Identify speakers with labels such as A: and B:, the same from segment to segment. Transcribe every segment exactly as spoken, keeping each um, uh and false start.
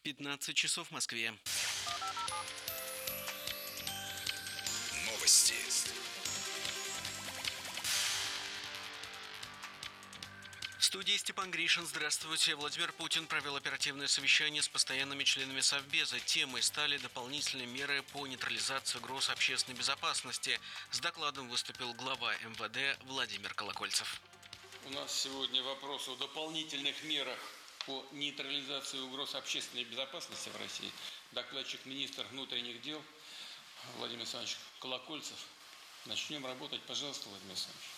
A: пятнадцать часов в Москве.
B: Новости.
A: В студии Степан Гришин. Здравствуйте. Владимир Путин провел оперативное совещание с постоянными членами Совбеза. Темой стали дополнительные меры по нейтрализации угроз общественной безопасности. С докладом выступил глава эм вэ дэ Владимир Колокольцев.
C: У нас сегодня вопрос о дополнительных мерах по нейтрализации угроз общественной безопасности в России. Докладчик министр внутренних дел Владимир Александрович Колокольцев. Начнем работать. Пожалуйста, Владимир Александрович.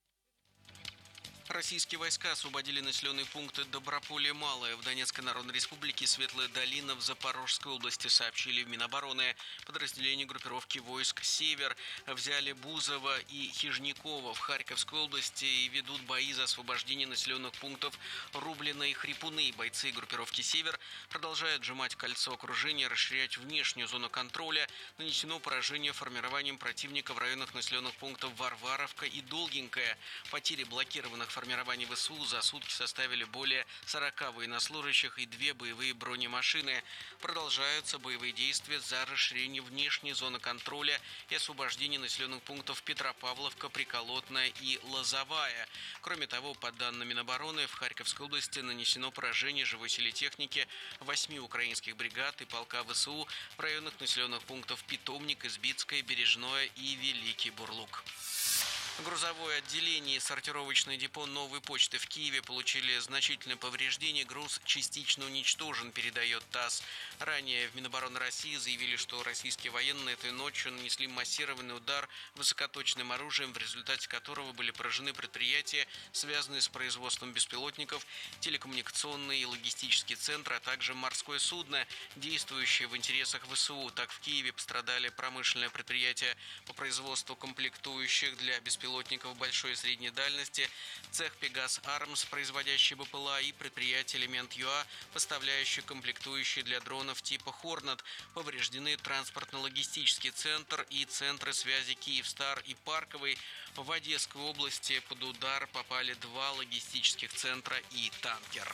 A: Российские войска освободили населенные пункты Доброполье-Малое в Донецкой Народной Республике, Светлая Долина в Запорожской области, сообщили в Минобороны. Подразделения группировки войск «Север» взяли Бузово и Хижникова в Харьковской области и ведут бои за освобождение населенных пунктов Рублино и Хрипуны. Бойцы группировки «Север» продолжают сжимать кольцо окружения, расширять внешнюю зону контроля. Нанесено поражение формированием противника в районах населенных пунктов Варваровка и Долгенькая. Потери блокированных формирований вэ эс у за сутки составили более сорока военнослужащих и две боевые бронемашины. Продолжаются боевые действия за расширение внешней зоны контроля и освобождение населенных пунктов Петропавловка, Приколотная и Лозовая. Кроме того, по данным Минобороны, в Харьковской области нанесено поражение живой силе техники восьми украинских бригад и полка вэ эс у в районах населенных пунктов Питомник, Избицкое, Бережное и Великий Бурлук. Грузовое отделение и сортировочное депо «Новой почты» в Киеве получили значительные повреждения. Груз частично уничтожен, передает ТАСС. Ранее в Минобороны России заявили, что российские военные этой ночью нанесли массированный удар высокоточным оружием, в результате которого были поражены предприятия, связанные с производством беспилотников, телекоммуникационные и логистические центры, а также морское судно, действующее в интересах вэ эс у. Так, в Киеве пострадали промышленное предприятие по производству комплектующих для беспилотников пилотников большой и средней дальности, цех «Пегас Армс», производящий бэ пэ эл а, и предприятие «Элемент ю а», поставляющий комплектующие для дронов типа «Хорнет». Повреждены транспортно-логистический центр и центры связи «Киевстар» и «Парковый». В Одесской области под удар попали два логистических центра и танкер.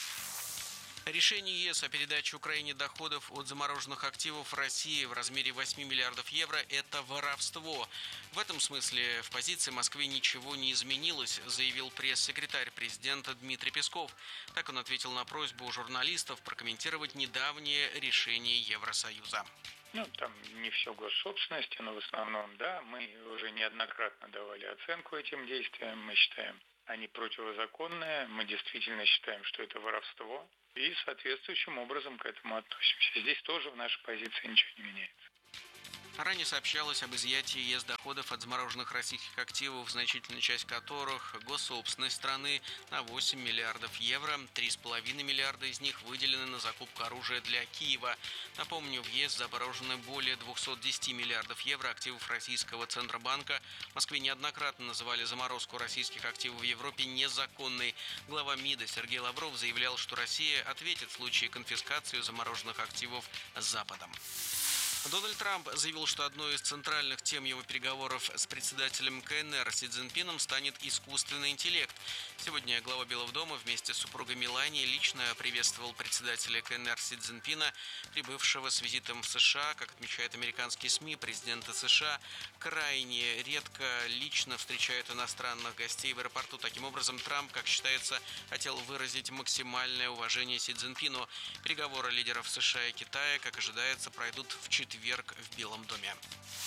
A: Решение ЕС о передаче Украине доходов от замороженных активов России в размере восьми миллиардов евро – это воровство. В этом смысле в позиции Москвы ничего не изменилось, заявил пресс-секретарь президента Дмитрий Песков. Так он ответил на просьбу журналистов прокомментировать недавнее решение Евросоюза.
D: Ну, там не все госсобственности, но в основном, да, мы уже неоднократно давали оценку этим действиям. Мы считаем, они противозаконные. Мы действительно считаем, что это воровство. И соответствующим образом к этому относимся. Здесь тоже в нашей позиции ничего не меняется.
A: Ранее сообщалось об изъятии ЕС доходов от замороженных российских активов, значительная часть которых – госсобственность страны, на восемь миллиардов евро. три с половиной миллиарда из них выделены на закупку оружия для Киева. Напомню, в ЕС заморожены более двухсот десяти миллиардов евро активов российского Центробанка. В Москве неоднократно называли заморозку российских активов в Европе незаконной. Глава МИДа Сергей Лавров заявлял, что Россия ответит в случае конфискации замороженных активов Западом. Дональд Трамп заявил, что одной из центральных тем его переговоров с председателем ка эн эр Си Цзиньпином станет искусственный интеллект. Сегодня глава Белого дома вместе с супругой Меланией лично приветствовал председателя ка эн эр Си Цзиньпина, прибывшего с визитом в США. Как отмечают американские СМИ, президенты США крайне редко лично встречают иностранных гостей в аэропорту. Таким образом, Трамп, как считается, хотел выразить максимальное уважение Си Цзиньпину. Переговоры лидеров США и Китая, как ожидается, пройдут в четверг в Белом доме.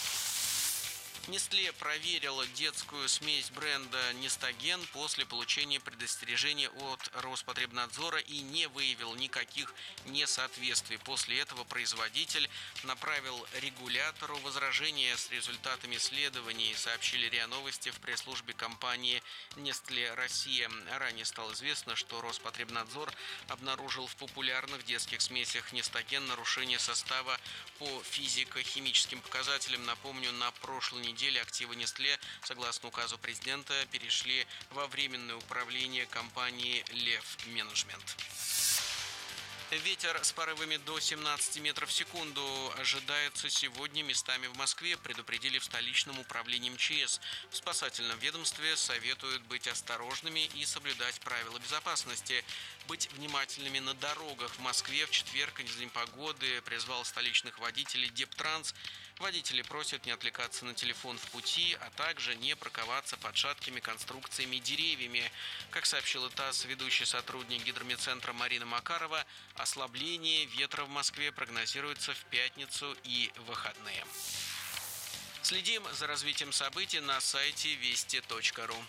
A: Nestlé проверила детскую смесь бренда Нестаген после получения предостережения от Роспотребнадзора и не выявил никаких несоответствий. После этого производитель направил регулятору возражения с результатами исследований, сообщили РИА Новости в пресс-службе компании Nestlé Россия. Ранее стало известно, что Роспотребнадзор обнаружил в популярных детских смесях Нестаген нарушение состава по физико-химическим показателям. Напомню, на прошлой неделе активы Nestlé, согласно указу президента, перешли во временное управление компании Лев Менеджмент. Ветер с порывами до семнадцати метров в секунду ожидается сегодня местами в Москве, предупредили в столичном управлении МЧС. В спасательном ведомстве советуют быть осторожными и соблюдать правила безопасности. Быть внимательными на дорогах. В Москве в четверг из-за непогоды призвал столичных водителей Дептранс. Водители просят не отвлекаться на телефон в пути, а также не парковаться под шаткими конструкциями и деревьями. Как сообщила ТАСС, ведущий сотрудник гидрометцентра Марина Макарова, ослабление ветра в Москве прогнозируется в пятницу и выходные. Следим за развитием событий на сайте вести точка ру.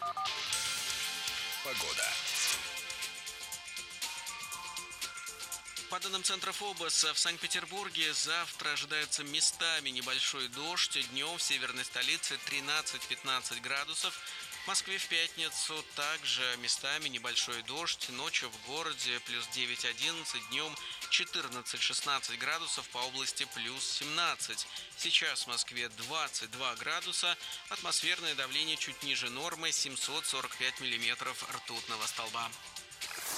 B: Погода.
A: По данным Центра ФОБОС, в Санкт-Петербурге завтра ожидается местами небольшой дождь. Днем в северной столице тринадцать-пятнадцать градусов. В Москве в пятницу также местами небольшой дождь. Ночью в городе плюс девять-одиннадцать, днем четырнадцать-шестнадцать градусов, по области плюс семнадцать. Сейчас в Москве двадцать два градуса. Атмосферное давление чуть ниже нормы, семьсот сорок пять миллиметров ртутного столба.